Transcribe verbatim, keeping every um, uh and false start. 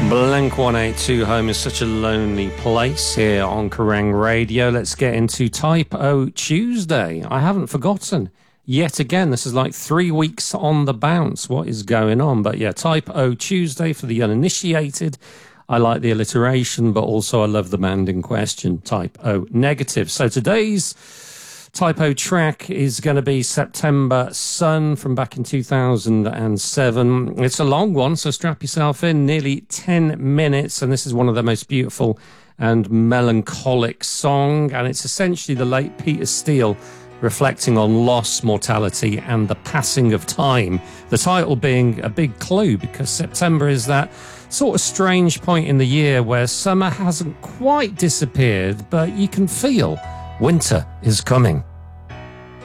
Blink one eighty-two, Home is Such a Lonely Place here on Kerrang Radio. Let's get into Type O Tuesday. I haven't forgotten yet again. This is like three weeks on the bounce. What is going on? But yeah, Type O Tuesday for the uninitiated. I like the alliteration, but also I love the band in question, Type O Negative. So today's Type O track is going to be September Sun from back in two thousand seven. It's a long one, so strap yourself in. Nearly ten minutes, and this is one of the most beautiful and melancholic song, and it's essentially the late Peter Steele reflecting on loss, mortality, and the passing of time. The title being a big clue, because September is that sort of strange point in the year where summer hasn't quite disappeared, but you can feel winter is coming.